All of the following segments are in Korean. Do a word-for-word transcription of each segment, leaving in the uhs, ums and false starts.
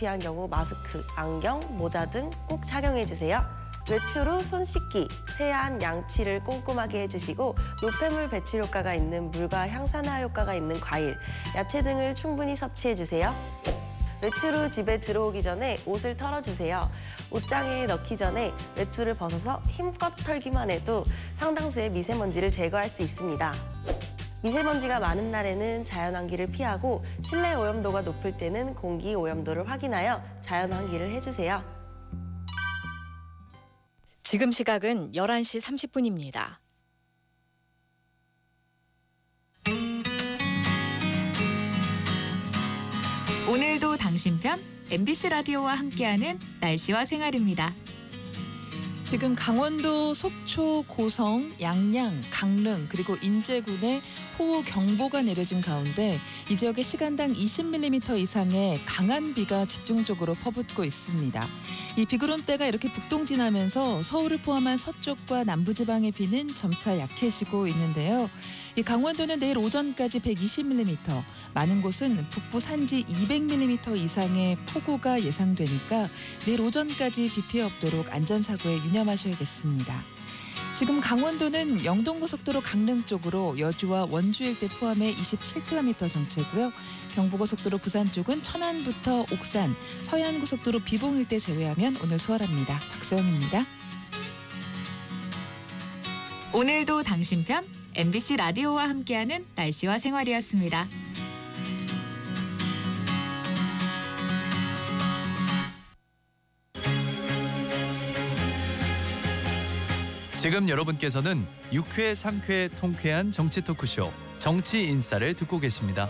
필요한 경우 마스크, 안경, 모자 등 꼭 착용해주세요. 외출 후 손 씻기, 세안, 양치를 꼼꼼하게 해주시고 노폐물 배출 효과가 있는 물과 향산화 효과가 있는 과일, 야채 등을 충분히 섭취해주세요. 외출 후 집에 들어오기 전에 옷을 털어주세요. 옷장에 넣기 전에 외투를 벗어서 힘껏 털기만 해도 상당수의 미세먼지를 제거할 수 있습니다. 미세먼지가 많은 날에는 자연환기를 피하고 실내 오염도가 높을 때는 공기 오염도를 확인하여 자연환기를 해주세요. 지금 시각은 열한 시 삼십 분입니다. 오늘도 당신 편 엠비씨 라디오와 함께하는 날씨와 생활입니다. 지금 강원도 속초, 고성, 양양, 강릉 그리고 인제군에 호우 경보가 내려진 가운데 이 지역에 시간당 이십 밀리미터 이상의 강한 비가 집중적으로 퍼붓고 있습니다. 이 비구름대가 이렇게 북동진하면서 서울을 포함한 서쪽과 남부지방의 비는 점차 약해지고 있는데요. 이 강원도는 내일 오전까지 백이십 밀리미터, 많은 곳은 북부 산지 이백 밀리미터 이상의 폭우가 예상되니까 내일 오전까지 비 피해 없도록 안전사고에 유념하셔야겠습니다. 지금 강원도는 영동고속도로 강릉 쪽으로 여주와 원주 일대 포함해 이십칠 킬로미터 정체고요. 경부고속도로 부산 쪽은 천안부터 옥산, 서해안고속도로 비봉 일대 제외하면 오늘 수월합니다. 박소영입니다. 오늘도 당신 편 엠비씨 라디오와 함께하는 날씨와 생활이었습니다. 지금 여러분께서는 유쾌, 상쾌, 통쾌한 정치 토크쇼 정치 인싸를 듣고 계십니다.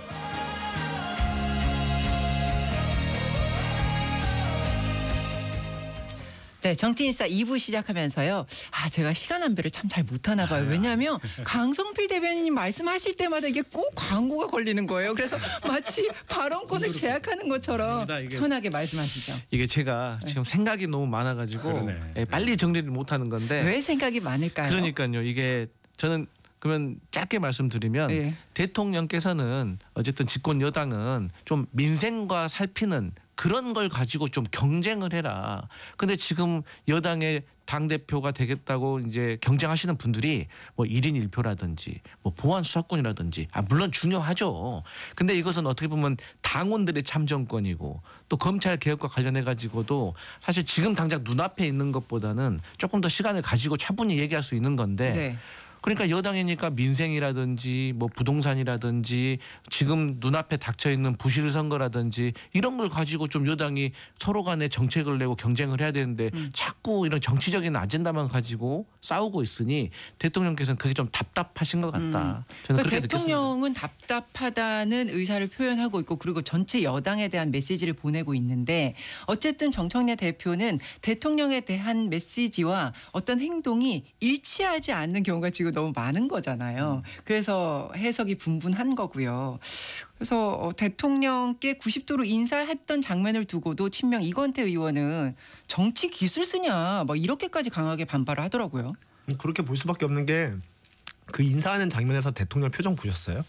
네, 정치인싸 이 부 시작하면서요. 아, 제가 시간 안배를 참 잘 못하나 봐요. 왜냐하면 강성필 대변인님 말씀하실 때마다 이게 꼭 광고가 걸리는 거예요. 그래서 마치 발언권을 제약하는 것처럼 편하게 말씀하시죠. 이게 제가 지금 생각이 너무 많아가지고 예, 빨리 정리를 못하는 건데. 왜 생각이 많을까요? 그러니까요. 이게 저는 그러면 짧게 말씀드리면 네. 대통령께서는 어쨌든 집권 여당은 좀 민생과 살피는 그런 걸 가지고 좀 경쟁을 해라. 근데 지금 여당의 당대표가 되겠다고 이제 경쟁하시는 분들이 뭐 일 인 일 표라든지 뭐 보안 수사권이라든지 아 물론 중요하죠. 근데 이것은 어떻게 보면 당원들의 참정권이고 또 검찰 개혁과 관련해 가지고도 사실 지금 당장 눈앞에 있는 것보다는 조금 더 시간을 가지고 차분히 얘기할 수 있는 건데 네. 그러니까 여당이니까 민생이라든지 뭐 부동산이라든지 지금 눈앞에 닥쳐 있는 부실 선거라든지 이런 걸 가지고 좀 여당이 서로 간에 정책을 내고 경쟁을 해야 되는데 음. 자꾸 이런 정치적인 아젠다만 가지고 싸우고 있으니 대통령께서는 그게 좀 답답하신 것 같다. 음. 저는 그러니까 그렇게 대통령은 느꼈습니다. 답답하다는 의사를 표현하고 있고 그리고 전체 여당에 대한 메시지를 보내고 있는데 어쨌든 정청래 대표는 대통령에 대한 메시지와 어떤 행동이 일치하지 않는 경우가 지금 너무 많은 거잖아요. 그래서 해석이 분분한 거고요. 그래서 어, 대통령께 구십 도로 인사했던 장면을 두고도 친명 이건태 의원은 정치 기술 쓰냐 뭐 이렇게까지 강하게 반발을 하더라고요. 그렇게 볼 수밖에 없는 게 그 인사하는 장면에서 대통령 표정 보셨어요?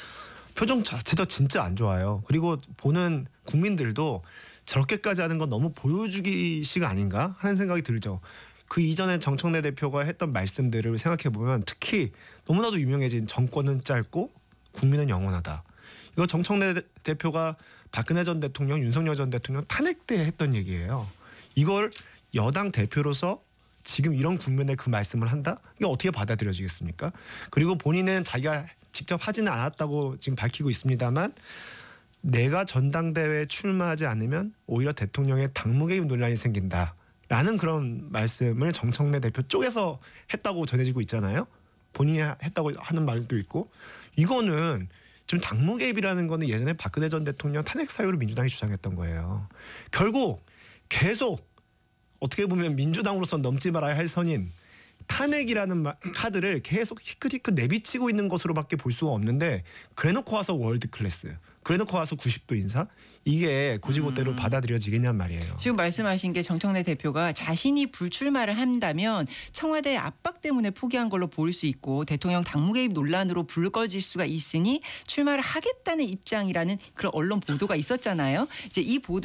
표정 자체도 진짜 안 좋아요. 그리고 보는 국민들도 저렇게까지 하는 건 너무 보여주기식 아닌가 하는 생각이 들죠. 그 이전에 정청래 대표가 했던 말씀들을 생각해보면 특히 너무나도 유명해진 정권은 짧고 국민은 영원하다. 이거 정청래 대표가 박근혜 전 대통령, 윤석열 전 대통령 탄핵 때 했던 얘기예요. 이걸 여당 대표로서 지금 이런 국면에 그 말씀을 한다? 이게 어떻게 받아들여지겠습니까? 그리고 본인은 자기가 직접 하지는 않았다고 지금 밝히고 있습니다만 내가 전당대회에 출마하지 않으면 오히려 대통령의 당무 개입 논란이 생긴다. 라는 그런 말씀을 정청래 대표 쪽에서 했다고 전해지고 있잖아요. 본인이 했다고 하는 말도 있고 이거는 지금 당무 개입이라는 거는 예전에 박근혜 전 대통령 탄핵 사유로 민주당이 주장했던 거예요. 결국 계속 어떻게 보면 민주당으로서 넘지 말아야 할 선인 탄핵이라는 카드를 계속 희끗희끗 내비치고 있는 것으로밖에 볼 수가 없는데 그래놓고 와서 월드 클래스, 그래놓고 와서 구십 도 인사 이게 고지고대로 음. 받아들여지겠냔 말이에요. 지금 말씀하신 게 정청래 대표가 자신이 불출마를 한다면 청와대 압박 때문에 포기한 걸로 보일 수 있고 대통령 당무 개입 논란으로 불 꺼질 수가 있으니 출마를 하겠다는 입장이라는 그런 언론 보도가 있었잖아요. 이제 이 보도